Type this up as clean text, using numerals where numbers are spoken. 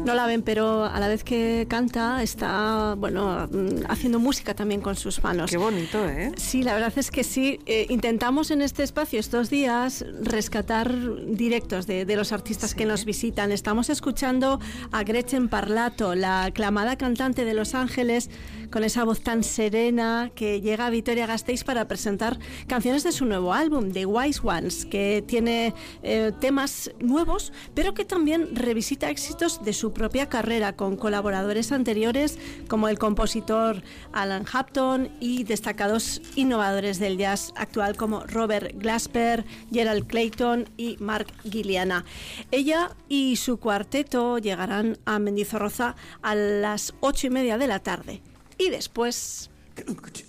No la ven, pero a la vez que canta está, bueno, haciendo música también con sus manos. Qué bonito, ¿eh? Sí, la verdad es que sí. Intentamos en este espacio estos días rescatar directos de los artistas que nos visitan. Estamos escuchando a Gretchen Parlato, la aclamada cantante de Los Ángeles, con esa voz tan serena, que llega a Vitoria-Gasteiz para presentar canciones de su nuevo álbum, The Wise Ones, que tiene temas nuevos, pero que también revisita éxitos de su propia carrera, con colaboradores anteriores como el compositor Alan Hampton y destacados innovadores del jazz actual como Robert Glasper, Gerald Clayton y Mark Guiliana. Ella y su cuarteto llegarán a Mendizorroza a las 8:30 de la tarde. Y después